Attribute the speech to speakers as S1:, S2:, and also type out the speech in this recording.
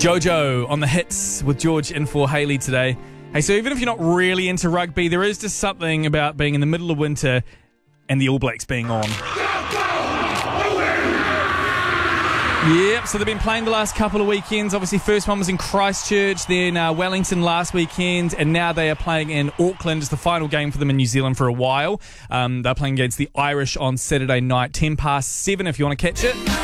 S1: Jojo on the hits with George in for Hayley today. Hey, so even if you're not really into rugby, there is just something about being in the middle of winter and the All Blacks being on. Yep, so they've been playing the last couple of weekends. Obviously, first one was in Christchurch, then Wellington last weekend, and now they are playing in Auckland. It's the final game for them in New Zealand for a while. They're playing against the Irish on Saturday night, 7:10 if you want to catch it.